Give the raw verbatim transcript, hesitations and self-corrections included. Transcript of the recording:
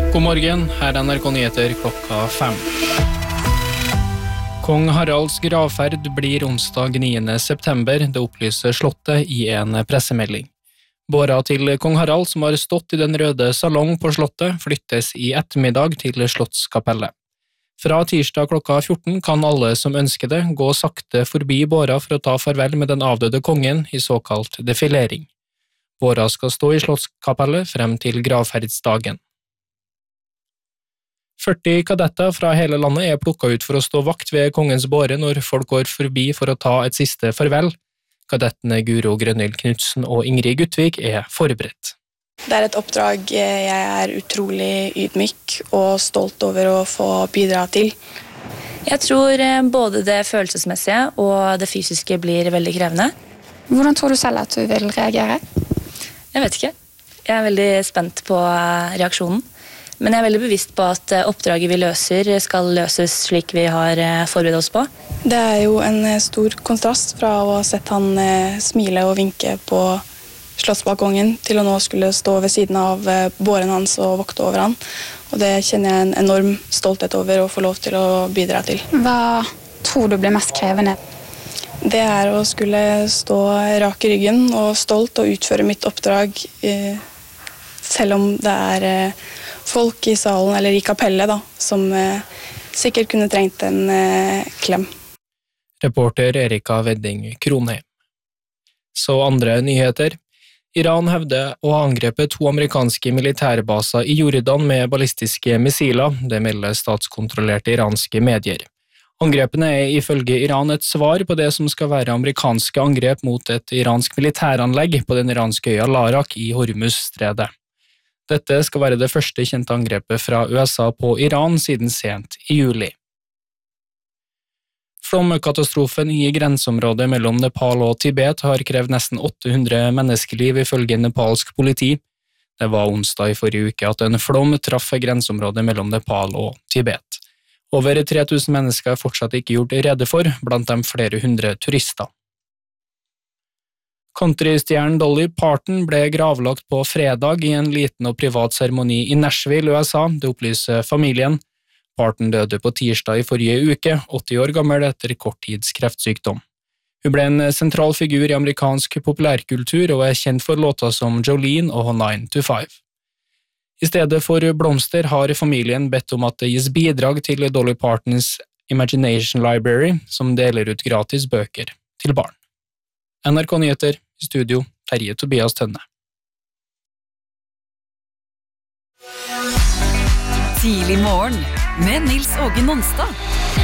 God morgen, her er N R K Nyheter klokka fem. Kong Haralds gravferd blir onsdag niende september, det opplyser slottet i en pressemelding. Båra til kong Harald, som har stått i den røde salong på slottet, flyttes i ettermiddag til Slottskapellet. Fra tirsdag klokka fjorten kan alle som ønsker det gå sakte forbi båra for å ta farvel med den avdøde kongen i såkalt defilering. Båra skal stå i Slottskapellet frem til gravferdsdagen. førti kadetter fra hele landet er plukket ut for å stå vakt ved kongens båre når folk går forbi for å ta et siste farvel. Kadettene Guro Grønhild Knudsen og Ingrid Guttvik er forberedt. Det er et oppdrag jeg er utrolig ydmyk og stolt over å få bidra til. Jeg tror både det følelsesmessige og det fysiske blir veldig krevende. Hvordan tror du selv at du vil reagere? Jeg vet ikke. Jeg er veldig spent på reaksjonen. Men jeg er veldig bevisst på at oppdraget vi løser skal løses slik vi har forberedt oss på. Det er jo en stor kontrast fra å ha sett han smile og vinke på slottsbalkongen til å nå skulle stå ved siden av båren hans og vokte over han. Og det kjenner jeg en enorm stolthet over å få lov til å bidra til. Hva tror du blir mest krevende? Det er å skulle stå rak i ryggen og stolt og utføre mitt oppdrag, selv om det er folk i salen eller i kapellet da, som eh, sikkert kunne trengt en eh, klem. Reporter Erika Wedding Kronheim. Så andre nyheter. Iran hevder å ha angrepet to amerikanske militærbaser i Jordan med ballistiske missiler, det melder statskontrollerte iranske medier. Angrepene er ifølge Iran et svar på det som skal være amerikanske angrep mot et iransk militæranlegg på den iranske øya Larak i Hormuz-stredet. Dette skal være det første kjente angrepet fra U S A på Iran siden sent i juli. Flomkatastrofen i grenseområdet mellom Nepal og Tibet har krevd nesten åtte hundre menneskeliv ifølge nepalsk politi. Det var onsdag i forrige uke at en flom traff grenseområdet mellom Nepal og Tibet. Over tre tusen mennesker er fortsatt ikke gjort rede for, blant dem flere hundre turister. Countrystjernen Dolly Parton ble gravlagt på fredag i en liten og privat seremoni i Nashville, U S A, det opplyser familien. Parton døde på tirsdag i forrige uke, åtti år gammel etter kort tids kreftsykdom. Hun ble en sentral figur i amerikansk populærkultur og er kjent for låter som Jolene og nine to five. I stedet for blomster har familien bedt om at det gis bidrag til Dolly Partons Imagination Library, som deler ut gratis bøker til barn. N R K Nyheter, i studio, Terje Tobias Tønne. Tidlig morgen med Nils Åge Nonstad.